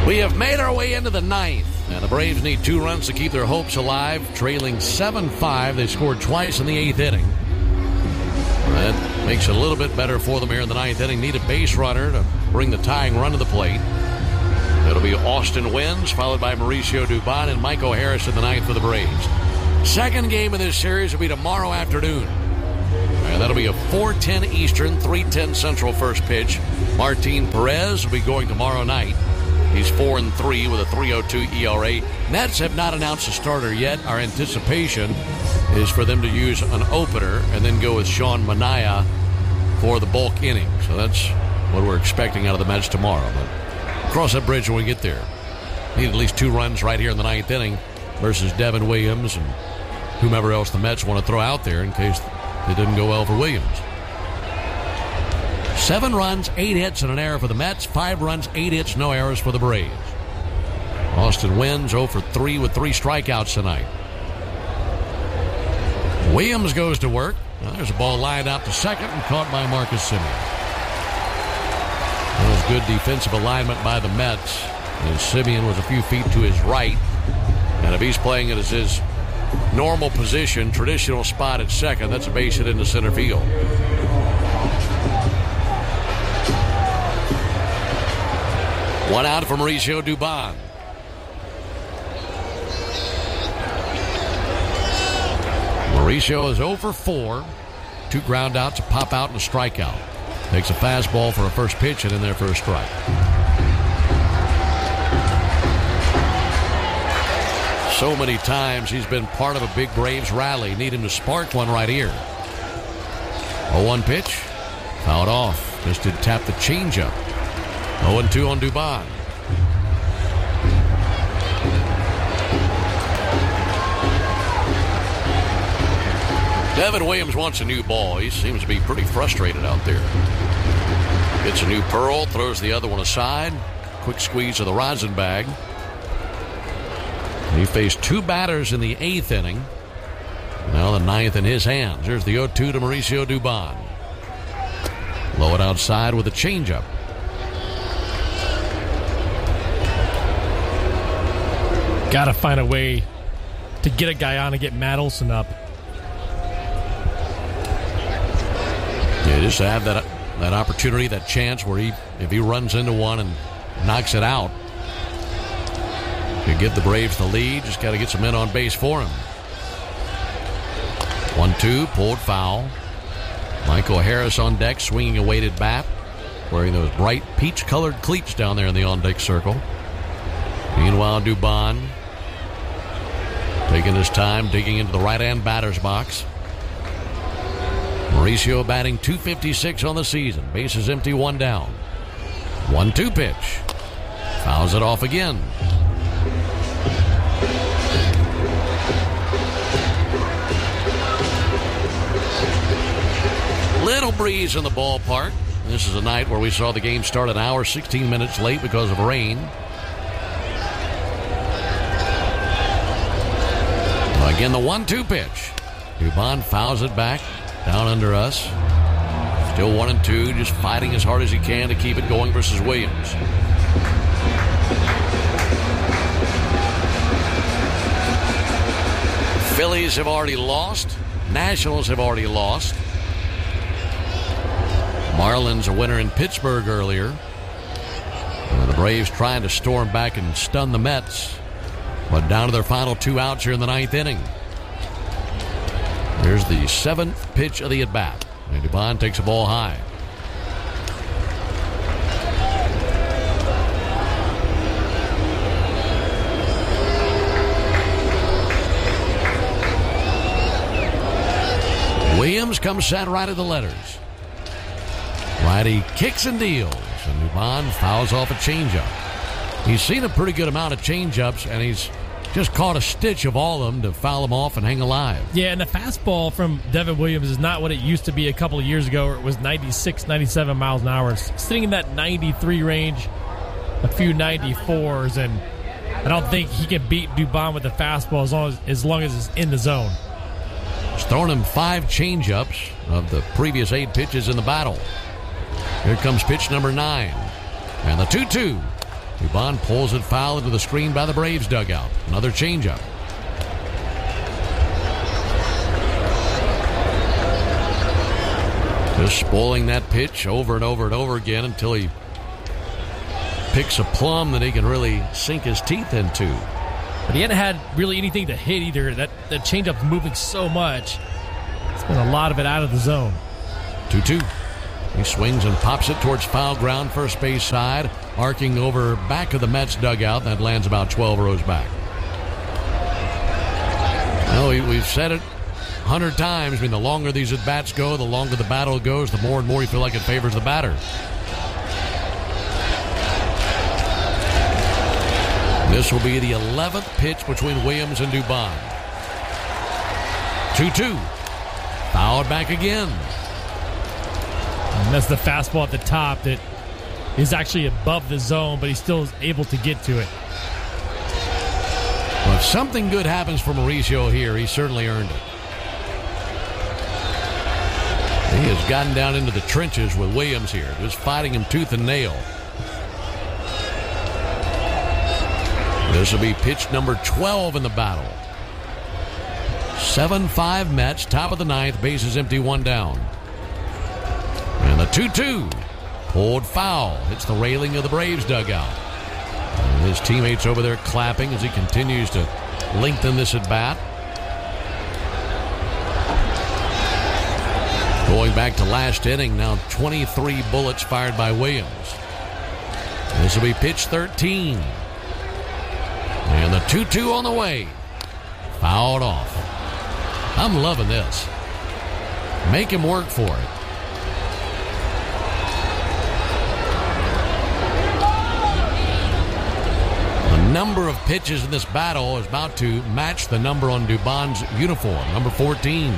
We have made our way into the ninth, and the Braves need 2 runs to keep their hopes alive, trailing 7-5. They scored twice in the 8th inning. That makes it a little bit better for them here in the 9th inning. Need a base runner to bring the tying run to the plate. It'll be Austin Wynns, followed by Mauricio Dubon and Michael Harris in the 9th for the Braves. Second game of this series will be tomorrow afternoon. And that'll be a 4:10 Eastern, 3:10 Central first pitch. Martin Perez will be going tomorrow night. He's 4-3 with a 3.02 ERA. Mets have not announced a starter yet. Our anticipation is for them to use an opener and then go with Sean Manaea for the bulk inning. So that's what we're expecting out of the Mets tomorrow. But cross that bridge when we get there. Need at least 2 runs right here in the 9th inning versus Devin Williams and whomever else the Mets want to throw out there in case it didn't go well for Williams. 7 runs, 8 hits, and an error for the Mets. 5 runs, 8 hits, no errors for the Braves. Austin Wynns 0 for 3 with 3 strikeouts tonight. Williams goes to work. Well, there's a ball lined out to second and caught by Marcus Semien. That was good defensive alignment by the Mets. And Semien was a few feet to his right. And if he's playing it as his normal position, traditional spot at second, that's a base hit into center field. One out for Mauricio Dubon. Mauricio is 0 for 4. 2 ground outs, a pop out, and a strikeout. Takes a fastball for a first pitch and in there for a strike. So many times he's been part of a big Braves rally. Need him to spark one right here. 0-1 pitch. Fouled off. Just did tap the changeup. 0-2 on Dubon. Devin Williams wants a new ball. He seems to be pretty frustrated out there. Gets a new pearl, throws the other one aside. Quick squeeze of the rosin bag. He faced 2 batters in the 8th inning. Now the 9th in his hands. There's the 0-2 to Mauricio Dubon. Low it outside with a changeup. Got to find a way to get a guy on and get Matt Olson up. Yeah, just to have that opportunity, that chance where if he runs into one and knocks it out, you give the Braves the lead. Just got to get some men on base for him. 1-2, pulled foul. Michael Harris on deck, swinging a weighted bat, wearing those bright peach-colored cleats down there in the on-deck circle. Meanwhile, Dubon taking his time, digging into the right-hand batter's box. Mauricio batting .256 on the season. Bases empty, 1 down. 1-2 pitch. Fouls it off again. Little breeze in the ballpark. This is a night where we saw the game start an hour, 16 minutes late because of rain. Again, the 1-2 pitch. Dubon fouls it back down under us. Still 1-2, just fighting as hard as he can to keep it going versus Williams. Phillies have already lost. Nationals have already lost. Marlins a winner in Pittsburgh earlier. And the Braves trying to storm back and stun the Mets. But down to their final 2 outs here in the 9th inning. Here's the 7th pitch of the at-bat. And Dubon takes the ball high. Williams comes set right at the letters. Righty kicks and deals. And Dubon fouls off a changeup. He's seen a pretty good amount of changeups, and he's just caught a stitch of all of them to foul them off and hang alive. Yeah, and the fastball from Devin Williams is not what it used to be a couple of years ago, where it was 96, 97 miles an hour. It's sitting in that 93 range, a few 94s, and I don't think he can beat Dubon with the fastball as long as it's in the zone. He's thrown him 5 changeups of the previous 8 pitches in the battle. Here comes pitch number 9. And the 2-2. Dubon pulls it foul into the screen by the Braves dugout. Another changeup. Just spoiling that pitch over and over and over again until he picks a plum that he can really sink his teeth into. But he hadn't had really anything to hit either. That changeup's moving so much. It's been a lot of it out of the zone. 2-2. He swings and pops it towards foul ground, first base side, arcing over back of the Mets dugout. That lands about 12 rows back. Well, we've said it 100 times. I mean, the longer these at-bats go, the longer the battle goes, the more and more you feel like it favors the batter. This will be the 11th pitch between Williams and Dubon. 2-2. Fouled back again. And that's the fastball at the top that is actually above the zone, but he still is able to get to it. Well, if something good happens for Mauricio here, he certainly earned it. He has gotten down into the trenches with Williams here, just fighting him tooth and nail. This will be pitch number 12 in the battle. 7-5 Mets, top of the ninth, bases empty, one down. And the 2-2, pulled foul, hits the railing of the Braves dugout. And his teammates over there clapping as he continues to lengthen this at bat. Going back to last inning, now 23 bullets fired by Williams. This will be pitch 13. And the 2-2 on the way. Fouled off. I'm loving this. Make him work for it. The number of pitches in this battle is about to match the number on Dubon's uniform, number 14.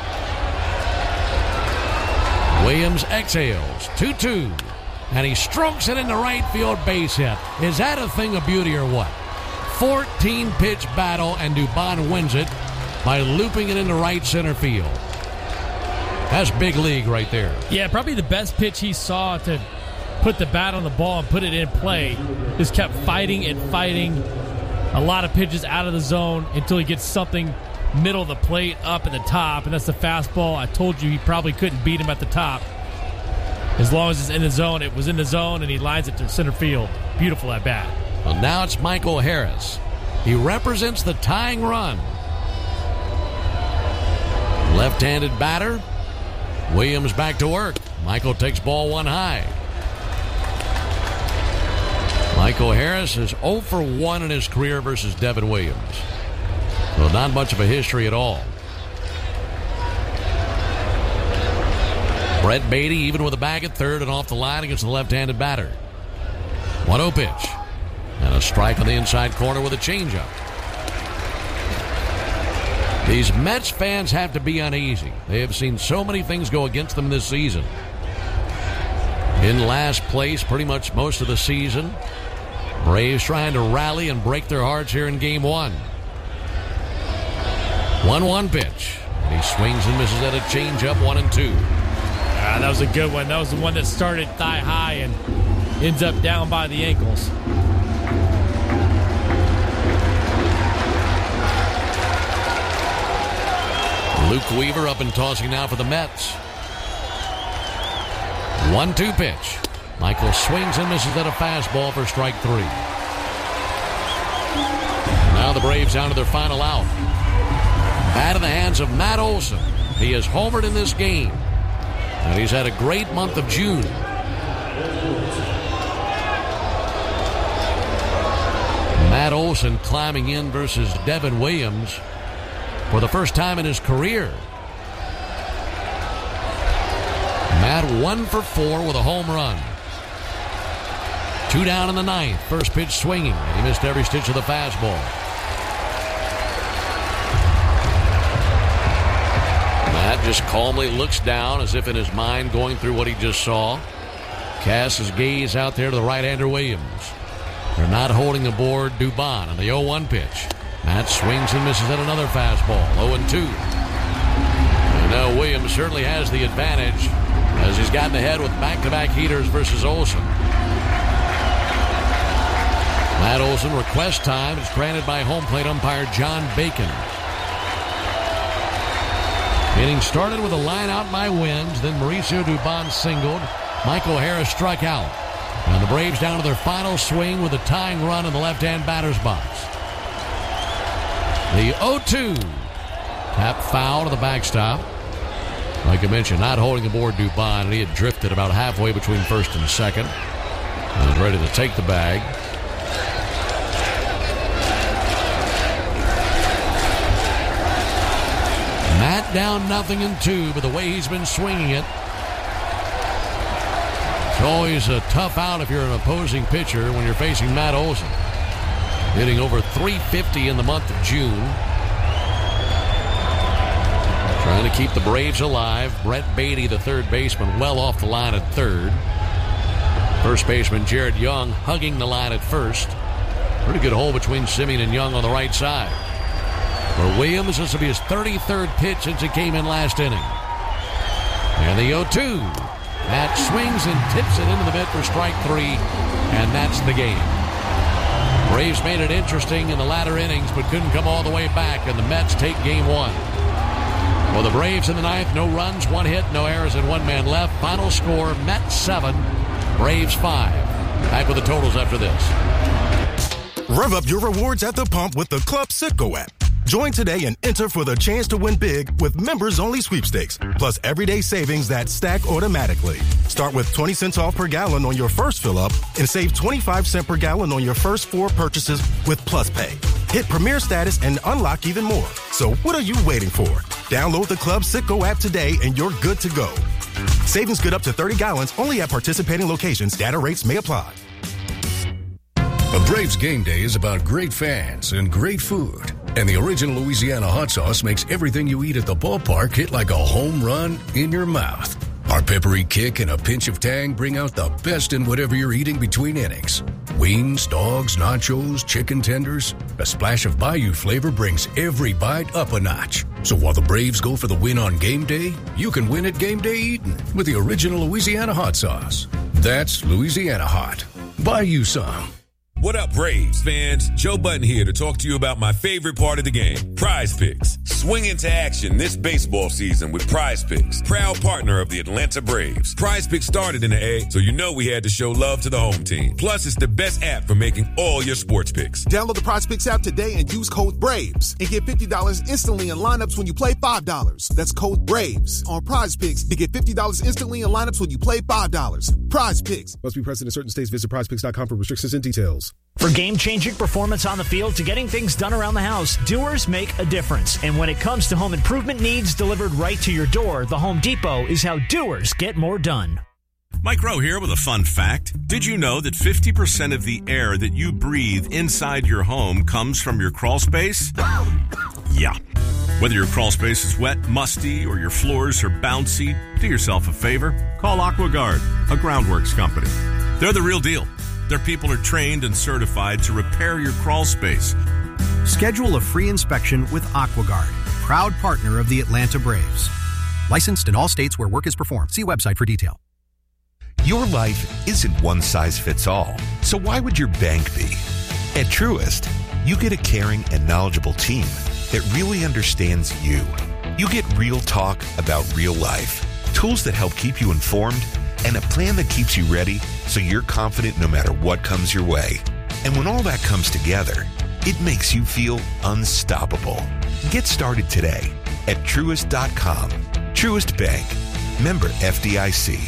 Williams exhales, 2-2, and he strokes it into right field, base hit. Is that a thing of beauty or what? 14-pitch battle, and Dubon wins it by looping it into right center field. That's big league right there. Yeah, probably the best pitch he saw to put the bat on the ball and put it in play. Just kept fighting and fighting. A lot of pitches out of the zone until he gets something middle of the plate up at the top, and that's the fastball. I told you he probably couldn't beat him at the top. As long as it's in the zone, it was in the zone, and he lines it to center field. Beautiful at bat. Well, now it's Michael Harris. He represents the tying run. Left-handed batter. Williams back to work. Michael takes ball one high. Michael Harris is 0 for 1 in his career versus Devin Williams. So not much of a history at all. Brett Beatty even with a bag at third and off the line against the left-handed batter. 1-0 pitch. And a strike on the inside corner with a changeup. These Mets fans have to be uneasy. They have seen so many things go against them this season. In last place pretty much most of the season. Braves trying to rally and break their hearts here in game one. 1-1 pitch. And he swings and misses at a changeup, 1-2. That was a good one. That was the one that started thigh high and ends up down by the ankles. Luke Weaver up and tossing now for the Mets. 1-2 pitch. Michael swings and misses at a fastball for strike 3. Now the Braves down to their final out. Bat in the hands of Matt Olson. He has homered in this game. And he's had a great month of June. Matt Olson climbing in versus Devin Williams for the first time in his career. Matt 1 for 4 with a home run. 2 down in the ninth. First pitch swinging. And he missed every stitch of the fastball. Matt just calmly looks down as if in his mind going through what he just saw. Casts his gaze out there to the right-hander Williams. They're not holding aboard Dubon on the 0-1 pitch. Matt swings and misses at another fastball. 0-2. And now Williams certainly has the advantage as he's gotten ahead with back-to-back heaters versus Olson. Matt Olson request time is granted by home plate umpire John Bacon. Inning started with a line out by Wins. Then Mauricio Dubon singled. Michael Harris struck out. And the Braves down to their final swing with a tying run in the left-hand batter's box. The 0-2. Tap foul to the backstop. Like I mentioned, not holding aboard Dubon, and he had drifted about halfway between first and second. And was ready to take the bag. Matt down 0-2, but the way he's been swinging it, it's always a tough out if you're an opposing pitcher when you're facing Matt Olson. Hitting over .350 in the month of June. Trying to keep the Braves alive. Brett Beatty, the third baseman, well off the line at third. First baseman Jared Young hugging the line at first. Pretty good hole between Semien and Young on the right side. For Williams, this will be his 33rd pitch since he came in last inning. And the 0-2. Matt swings and tips it into the mitt for strike 3, and that's the game. Braves made it interesting in the latter innings, but couldn't come all the way back, and the Mets take game 1. For the Braves in the ninth, no runs, 1 hit, no errors, and 1 man left. Final score, Mets 7, Braves 5. Back with the totals after this. Rev up your rewards at the pump with the Club Citgo app. Join today and enter for the chance to win big with members-only sweepstakes, plus everyday savings that stack automatically. Start with 20 cents off per gallon on your first fill-up and save 25 cents per gallon on your first 4 purchases with Plus Pay. Hit Premier status and unlock even more. So what are you waiting for? Download the Club Citgo app today and you're good to go. Savings good up to 30 gallons only at participating locations. Data rates may apply. A Braves game day is about great fans and great food. And the original Louisiana hot sauce makes everything you eat at the ballpark hit like a home run in your mouth. Our peppery kick and a pinch of tang bring out the best in whatever you're eating between innings. Wings, dogs, nachos, chicken tenders. A splash of Bayou flavor brings every bite up a notch. So while the Braves go for the win on game day, you can win at game day eating with the original Louisiana hot sauce. That's Louisiana hot. Buy you some. What up, Braves fans? Joe Button here to talk to you about my favorite part of the game, Prize Picks. Swing into action this baseball season with Prize Picks, proud partner of the Atlanta Braves. Prize Picks started in the A, so you know we had to show love to the home team. Plus, it's the best app for making all your sports picks. Download the Prize Picks app today and use code BRAVES and get $50 instantly in lineups when you play $5. That's code BRAVES on Prize Picks to get $50 instantly in lineups when you play $5. Prize Picks. Must be present in certain states. Visit prizepicks.com for restrictions and details. For game-changing performance on the field to getting things done around the house, doers make a difference. And when it comes to home improvement needs delivered right to your door, the Home Depot is how doers get more done. Mike Rowe here with a fun fact. Did you know that 50% of the air that you breathe inside your home comes from your crawl space? Yeah. Whether your crawl space is wet, musty, or your floors are bouncy, do yourself a favor. Call AquaGuard, a groundworks company. They're the real deal. Their people are trained and certified to repair your crawl space. Schedule a free inspection with AquaGuard, proud partner of the Atlanta Braves. Licensed in all states where work is performed. See website for detail. Your life isn't one size fits all, so why would your bank be? At Truist, you get a caring and knowledgeable team that really understands you. You get real talk about real life, tools that help keep you informed, and a plan that keeps you ready so you're confident no matter what comes your way. And when all that comes together, it makes you feel unstoppable. Get started today at Truist.com. Truist Bank. Member FDIC.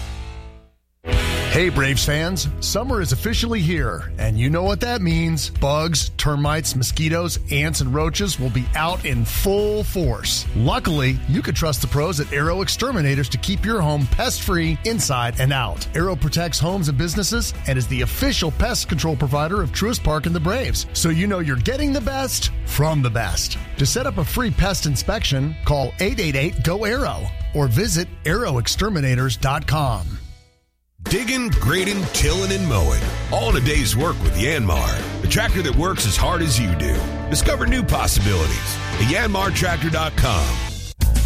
Hey Braves fans, summer is officially here, and you know what that means. Bugs, termites, mosquitoes, ants, and roaches will be out in full force. Luckily, you can trust the pros at Aero Exterminators to keep your home pest-free inside and out. Aero protects homes and businesses and is the official pest control provider of Truist Park and the Braves, so you know you're getting the best from the best. To set up a free pest inspection, call 888-GO-AERO or visit aeroexterminators.com. Digging, grading, tilling, and mowing. All in a day's work with Yanmar, the tractor that works as hard as you do. Discover new possibilities at yanmartractor.com.